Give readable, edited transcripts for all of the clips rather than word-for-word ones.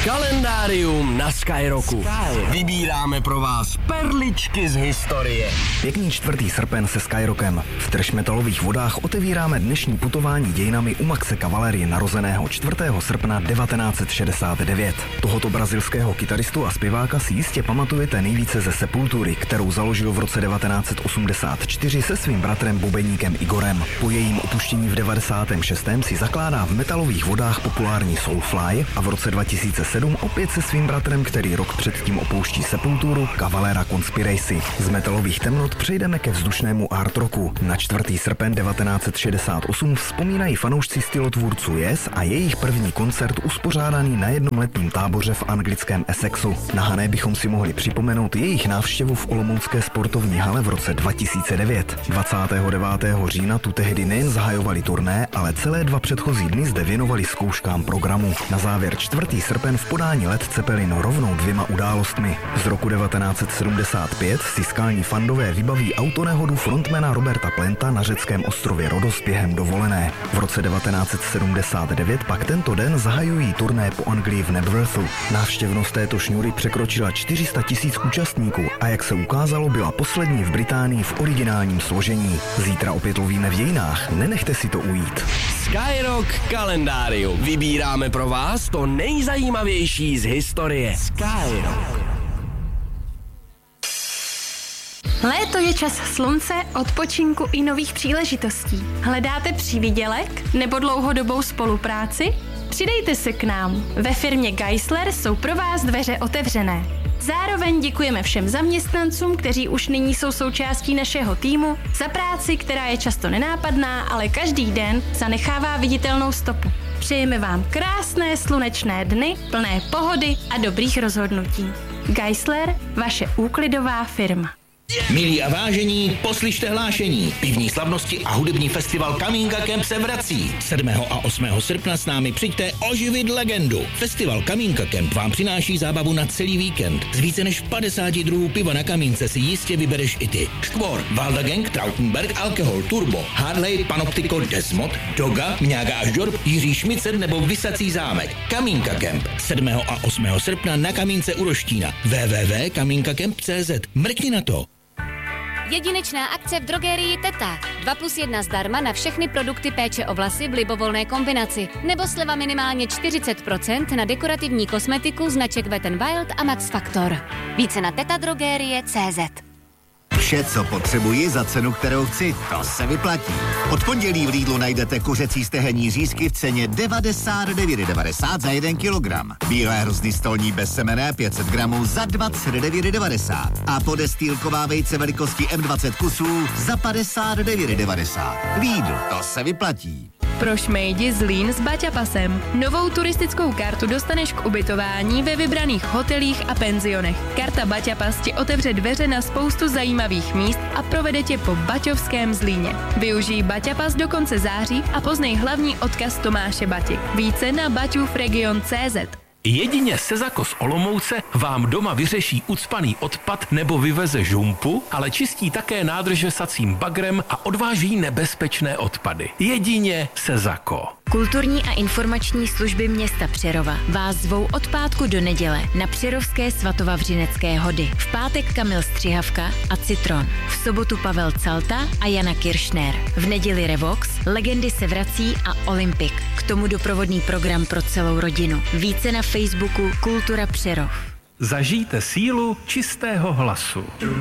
Kalendárium na Skyrocku. Vybíráme pro vás perličky z historie. Pěkný 4. srpen se Skyrockem. V trashmetalových vodách otevíráme dnešní putování dějinami u Maxe Cavalery, narozeného 4. srpna 1969. Tohoto brazilského kytaristu a zpěváka si jistě pamatujete nejvíce ze Sepultury, kterou založil v roce 1984 se svým bratrem bubeníkem Igorem. Po jejím opuštění v 96. si zakládá v metalových vodách populární Soulfly a v roce 2007 opět se svým bratrem, který rok předtím opouští Sepulturu, Cavalera Conspiracy. Z metalových temnot přejdeme ke vzdušnému art rocku. Na 4. srpen 1968 vzpomínají fanoušci stylotvůrců Yes a jejich první koncert uspořádaný na jednom letním táboře v anglickém Essexu. Na Hané bychom si mohli připomenout jejich návštěvu v olomoucké sportovní hale v roce 2009. 29. října tu tehdy nejen zahajovali turné, ale celé 2 předchozí dny zde věnovali zkouškám programu. Na závěr 4. srpen v podání Led Zeppelin rovnou 2 událostmi. Z roku 1975 si skalní fandové vybaví autonehodu frontmana Roberta Planta na řeckém ostrově Rodos během dovolené. V roce 1979 pak tento den zahajují turné po Anglii v Nebworthu. Návštěvnost této šňůry překročila 400 000 účastníků a jak se ukázalo, byla poslední v Británii v originálním složení. Zítra opět lovíme v dějinách, nenechte si to ujít. Skyrock kalendárium. Vybíráme pro vás to nejzajímavější z historie. Skyrock. Léto je čas slunce, odpočinku i nových příležitostí. Hledáte přívidělek nebo dlouhodobou spolupráci? Přidejte se k nám. Ve firmě Geisler jsou pro vás dveře otevřené. Zároveň děkujeme všem zaměstnancům, kteří už nyní jsou součástí našeho týmu, za práci, která je často nenápadná, ale každý den zanechává viditelnou stopu. Přejeme vám krásné slunečné dny, plné pohody a dobrých rozhodnutí. Geisler, vaše úklidová firma. Milí a vážení, poslyšte hlášení. Pivní slavnosti a hudební festival Kamínka Camp se vrací. 7. a 8. srpna s námi přijďte oživit legendu. Festival Kamínka Camp vám přináší zábavu na celý víkend. Z více než 50 druhů piva na kamínce si jistě vybereš i ty. Škvor, Valda Gang, Trautenberg, Alkohol, Turbo, Harley, Panoptico, Desmod, Doga, Mňága až Dorp, Jiří Šmicer nebo Vysací zámek. Kamínka Camp. 7. a 8. srpna na Kamínce u Roštína. www.kaminkacamp.cz. Mrkni na to. Jedinečná akce v drogerii Teta. 2+1 zdarma na všechny produkty péče o vlasy v libovolné kombinaci. Nebo sleva minimálně 40% na dekorativní kosmetiku značek Wet n Wild a Max Factor. Více na tetadrogerie.cz. Vše, co potřebuji za cenu, kterou chci, to se vyplatí. Od pondělí v Lidlu najdete kuřecí stehenní řízky v ceně 99,90 za 1 kilogram. Bílé hrozny stolní bezsemenné 500 gramů za 29,90 a podestýlková vejce velikosti M20 kusů za 59,90. Lidl, to se vyplatí. Pro šmejdi Zlín s Baťapasem. Novou turistickou kartu dostaneš k ubytování ve vybraných hotelích a penzionech. Karta Baťapas ti otevře dveře na spoustu zajímavých míst a provede tě po baťovském Zlíně. Využij Baťapas do konce září a poznej hlavní odkaz Tomáše Bati. Více na baťufregion.cz. Jedině Sezako z Olomouce vám doma vyřeší ucpaný odpad nebo vyveze žumpu, ale čistí také nádrže sacím bagrem a odváží nebezpečné odpady. Jedině Sezako. Kulturní a informační služby města Přerova vás zvou od pátku do neděle na Přerovské Svatovavřinecké hody. V pátek Kamil Střihavka a Citron. V sobotu Pavel Calta a Jana Kiršner. V neděli Revox, Legendy se vrací a Olympik. K tomu doprovodný program pro celou rodinu. Více na Facebooku Kultura Přerov. Zažijte sílu čistého hlasu.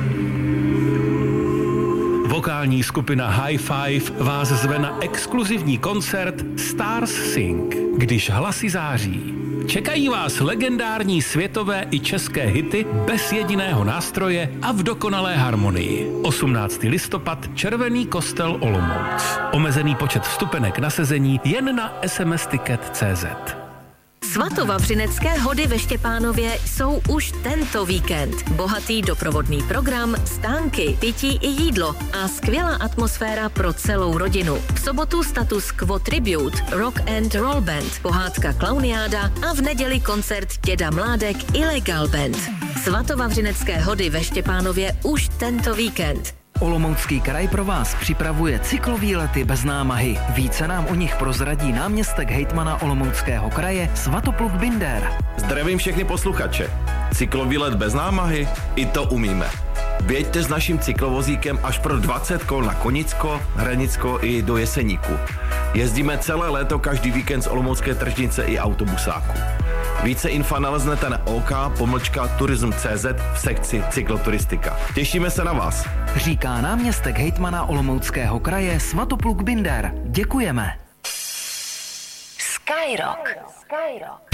Vokální skupina High Five vás zve na exkluzivní koncert Stars Sing, když hlasy září. Čekají vás legendární světové i české hity bez jediného nástroje a v dokonalé harmonii. 18. listopad, Červený kostel Olomouc. Omezený počet vstupenek na sezení jen na smsticket.cz. Svatovavřinecké hody ve Štěpánově jsou už tento víkend. Bohatý doprovodný program, stánky, pití i jídlo a skvělá atmosféra pro celou rodinu. V sobotu status Quo Tribute, Rock and Roll Band, pohádka Klauniáda a v neděli koncert Děda Mládek Illegal Band. Svatovavřinecké hody ve Štěpánově už tento víkend. Olomoucký kraj pro vás připravuje cyklovýlety bez námahy. Více nám o nich prozradí náměstek hejtmana Olomouckého kraje Svatopluk Binder. Zdravím všechny posluchače. Cyklovýlet bez námahy? I to umíme. Věďte s naším cyklovozíkem až pro 20 kol na Konicko, Hranicko i do Jeseníku. Jezdíme celé léto každý víkend z Olomoucké tržnice i autobusáku. Více info naleznete na OK-turism.cz v sekci cykloturistika. Těšíme se na vás. Říká náměstek hejtmana Olomouckého kraje Svatopluk Binder. Děkujeme. Skyrock.